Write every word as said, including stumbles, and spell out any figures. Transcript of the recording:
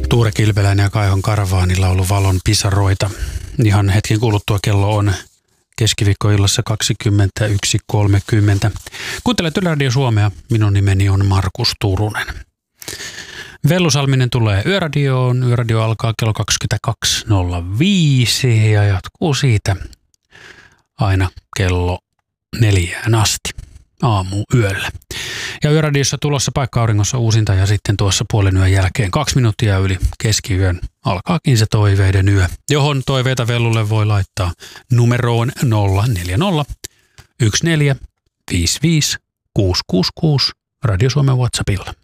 Tuure Kilpeläinen ja Kaihon Karavaanilla on ollut valon pisaroita. Ihan hetken kuluttua kello on keskiviikkoillassa kaksikymmentäyksi kolmekymmentä. Kuuntelet Yle Radio Suomea. Minun nimeni on Markus Turunen. Vellu Salminen tulee Yöradioon. Yöradio alkaa kello kaksikymmentäkaksi nolla viisi ja jatkuu siitä aina kello neljään asti aamu yöllä. Ja Yöradiossa tulossa Paikka Auringossa uusinta ja sitten tuossa puolen yön jälkeen kaksi minuuttia yli keskiyön alkaakin se toiveiden yö, johon toiveita Vellulle voi laittaa numeroon nolla neljä nolla yksi neljä viisi viisi kuusi kuusi kuusi Radio Suomen WhatsAppilla.